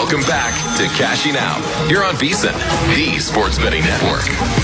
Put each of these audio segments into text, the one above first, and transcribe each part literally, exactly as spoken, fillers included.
Welcome back to Cashing Out. You're on VSiN, the Sports Betting Network.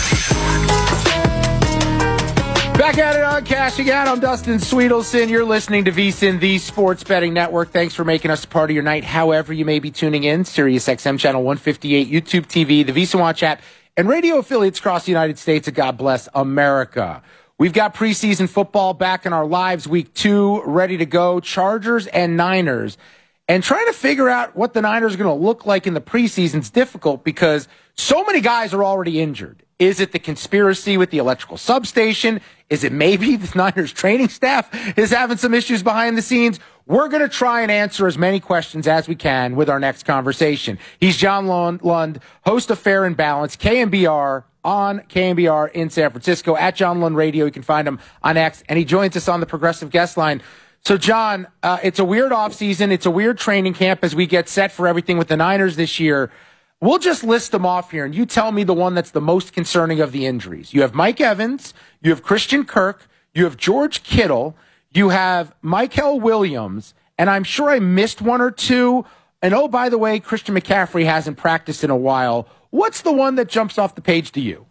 Back at it on Cashing Out. I'm Dustin Sweetelson. You're listening to VSiN, the Sports Betting Network. Thanks for making us a part of your night, however you may be tuning in. Sirius X M Channel one fifty-eight, YouTube T V, the VSiN Watch app, and radio affiliates across the United States. And God bless America. We've got preseason football back in our lives, week two, ready to go. Chargers and Niners. And trying to figure out what the Niners are going to look like in the preseason is difficult because so many guys are already injured. Is it the conspiracy with the electrical substation? Is it maybe the Niners training staff is having some issues behind the scenes? We're going to try and answer as many questions as we can with our next conversation. He's John Lund, host of Fair and Balanced, K M B R on K M B R in San Francisco, at John Lund Radio. You can find him on X, and he joins us on the Progressive Guest Line. So, John, uh, it's a weird offseason. It's a weird training camp as we get set for everything with the Niners this year. We'll just list them off here, and you tell me the one that's the most concerning of the injuries. You have Mike Evans, you have Christian Kirk, you have George Kittle, you have Michael Williams, and I'm sure I missed one or two. And, oh, by the way, Christian McCaffrey hasn't practiced in a while. What's the one that jumps off the page to you?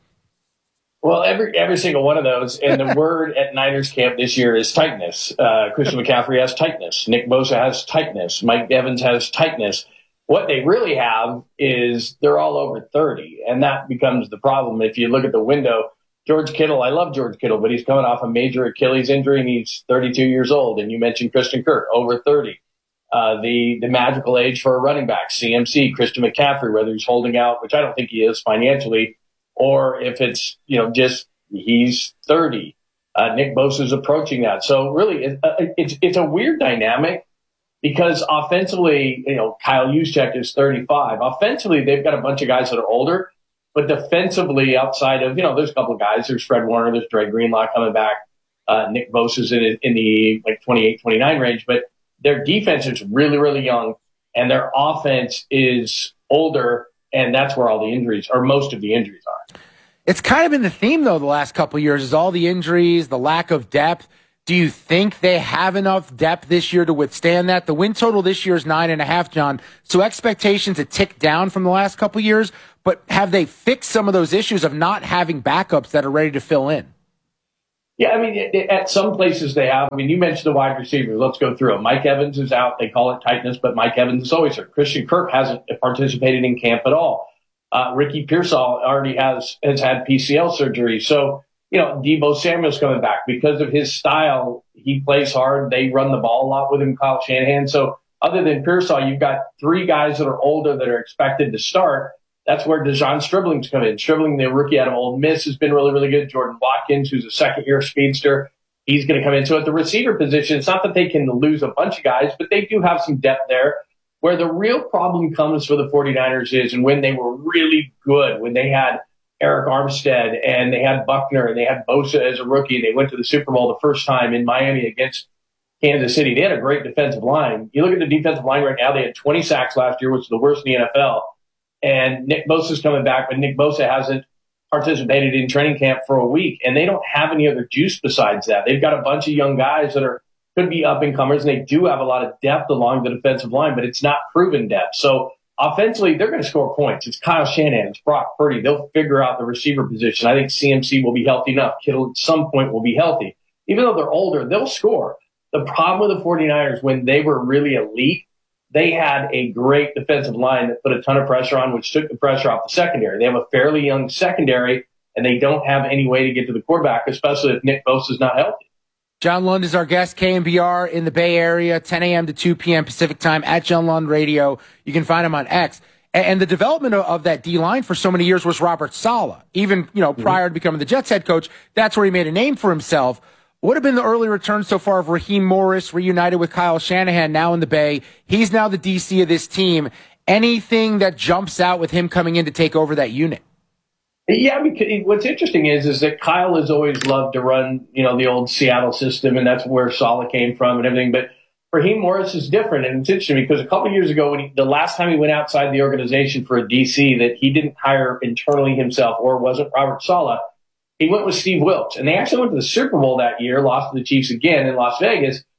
Well, every every single one of those, and the word at Niners camp this year is tightness. Uh, Christian McCaffrey has tightness. Nick Bosa has tightness. Mike Evans has tightness. What they really have is they're all over thirty, and that becomes the problem. If you look at the window, George Kittle, I love George Kittle, but he's coming off a major Achilles injury, and he's thirty-two years old. And you mentioned Christian Kirk, over thirty. Uh, the, the magical age for a running back, C M C, Christian McCaffrey, whether he's holding out, which I don't think he is financially, or if it's, you know, just he's thirty. Uh, Nick Bosa is approaching that. So really, it, uh, it's it's a weird dynamic because offensively, you know, Kyle Juszczyk is thirty-five. Offensively, they've got a bunch of guys that are older, but defensively, outside of, you know, there's a couple of guys. There's Fred Warner, there's Dre Greenlaw coming back. Uh, Nick Bosa's in, in the like twenty-eight, twenty-nine range, but their defense is really, really young, and their offense is older. And that's where all the injuries, or most of the injuries, are. It's kind of been the theme, though, the last couple of years, is all the injuries, the lack of depth. Do you think they have enough depth this year to withstand that? The win total this year is nine and a half, John. So expectations a tick down from the last couple of years. But have they fixed some of those issues of not having backups that are ready to fill in? Yeah, I mean, it, it, at some places they have. I mean, you mentioned the wide receivers. Let's go through them. Mike Evans is out. They call it tightness, but Mike Evans is always hurt. Christian Kirk hasn't participated in camp at all. Uh, Ricky Pearsall already has has had P C L surgery. So, you know, Deebo Samuel's coming back. Because of his style, he plays hard. They run the ball a lot with him, Kyle Shanahan. So other than Pearsall, you've got three guys that are older that are expected to start. That's where DeJon Stribling's come in. Stribling, the rookie out of Ole Miss, has been really, really good. Jordan Watkins, who's a second-year speedster, he's going to come in. So at the receiver position, it's not that they can lose a bunch of guys, but they do have some depth there. Where the real problem comes for the 49ers is, and when they were really good, when they had Eric Armstead and they had Buckner and they had Bosa as a rookie, and they went to the Super Bowl the first time in Miami against Kansas City. They had a great defensive line. You look at the defensive line right now, they had twenty sacks last year, which is the worst in the N F L. And Nick Bosa's coming back, but Nick Bosa hasn't participated in training camp for a week, and they don't have any other juice besides that. They've got a bunch of young guys that are could be up-and-comers, and they do have a lot of depth along the defensive line, but it's not proven depth. So offensively, they're going to score points. It's Kyle Shanahan, it's Brock Purdy. They'll figure out the receiver position. I think C M C will be healthy enough. Kittle at some point will be healthy. Even though they're older, they'll score. The problem with the 49ers, when they were really elite, they had a great defensive line that put a ton of pressure on, which took the pressure off the secondary. They have a fairly young secondary, and they don't have any way to get to the quarterback, especially if Nick Bosa is not healthy. John Lund is our guest, K M B R in the Bay Area, ten a.m. to two p.m. Pacific time, at John Lund Radio. You can find him on X. And the development of that D-line for so many years was Robert Saleh. Even, you know, prior to becoming the Jets head coach, that's where he made a name for himself. What have been the early returns so far of Raheem Morris, reunited with Kyle Shanahan, now in the Bay? He's now the D C of this team. Anything that jumps out with him coming in to take over that unit? Yeah, because what's interesting is is that Kyle has always loved to run, you know, the old Seattle system, and that's where Saleh came from and everything. But Raheem Morris is different, and it's interesting because a couple of years ago, when he, the last time he went outside the organization for a D C that he didn't hire internally himself, or wasn't Robert Saleh, he went with Steve Wilks, and they actually went to the Super Bowl that year, lost to the Chiefs again in Las Vegas.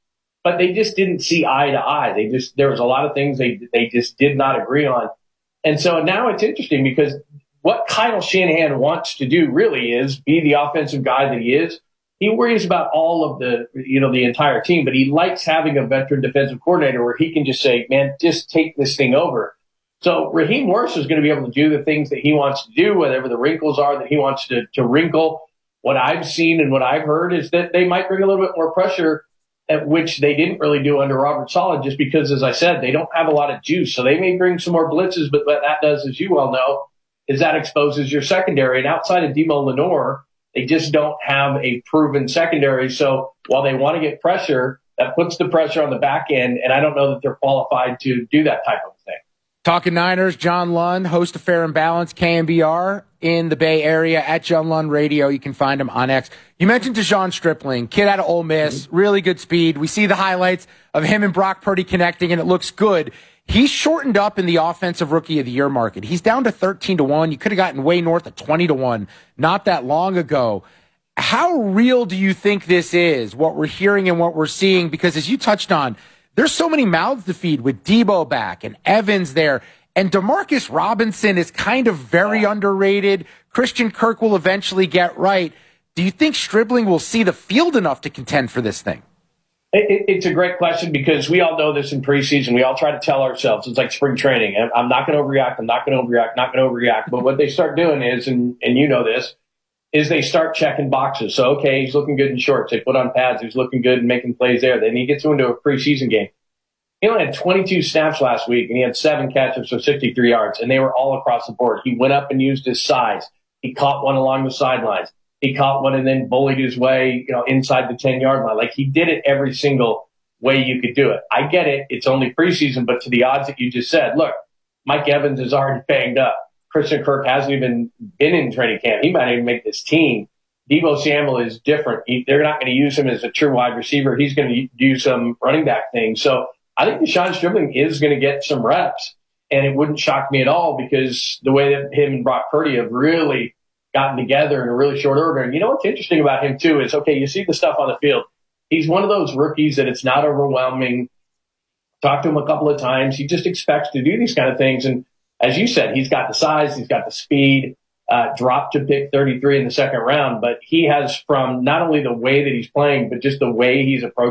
but they just didn't see eye to eye. They just, there was a lot of things they, they just did not agree on. And so now it's interesting because what Kyle Shanahan wants to do really is be the offensive guy that he is. He worries about all of the, you know, the entire team, but he likes having a veteran defensive coordinator where he can just say, man, just take this thing over. So Raheem Morris is going to be able to do the things that he wants to do, whatever the wrinkles are that he wants to, to wrinkle. What I've seen and what I've heard is that they might bring a little bit more pressure, at which they didn't really do under Robert Saleh, just because, as I said, they don't have a lot of juice. So they may bring some more blitzes, but what that does, as you well know, is that exposes your secondary. And outside of Debo Lenore, they just don't have a proven secondary. So while they want to get pressure, that puts the pressure on the back end, and I don't know that they're qualified to do that type of thing. Talking Niners, John Lund, host of Fair and Balanced, K M B R in the Bay Area at John Lund Radio. You can find him on X. You mentioned Deshaun Stripling, kid out of Ole Miss, really good speed. We see the highlights of him and Brock Purdy connecting, and it looks good. He's shortened up in the offensive rookie of the year market. He's down to thirteen to one. You could have gotten way north of twenty to one not that long ago. How real do you think this is, what we're hearing and what we're seeing? Because as you touched on, there's so many mouths to feed with Debo back and Evans there. And Demarcus Robinson is kind of very underrated. Christian Kirk will eventually get right. Do you think Stribling will see the field enough to contend for this thing? It, it's a great question because we all know this in preseason. We all try to tell ourselves it's like spring training. I'm not going to overreact. I'm not going to overreact. Not going to overreact. But what they start doing is, and, and you know this, is they start checking boxes. So, okay, he's looking good in shorts. They put on pads. He's looking good and making plays there. Then he gets into a preseason game. He only had twenty-two snaps last week, and he had seven catches for sixty-three yards, and they were all across the board. He went up and used his size. He caught one along the sidelines. He caught one and then bullied his way, you know, inside the ten-yard line. Like, he did it every single way you could do it. I get it. It's only preseason, but to the odds that you just said, look, Mike Evans is already banged up. Christian Kirk hasn't even been in training camp. He might even make this team. Deebo Samuel is different. He, they're not going to use him as a true wide receiver. He's going to do some running back things. So I think Deshaun Stribling is going to get some reps, and it wouldn't shock me at all because the way that him and Brock Purdy have really gotten together in a really short order. And you know what's interesting about him, too, is, okay, you see the stuff on the field. He's one of those rookies that it's not overwhelming. Talked to him a couple of times. He just expects to do these kind of things. And as you said, he's got the size, he's got the speed, uh, dropped to pick thirty-three in the second round. But he has, from not only the way that he's playing, but just the way he's approaching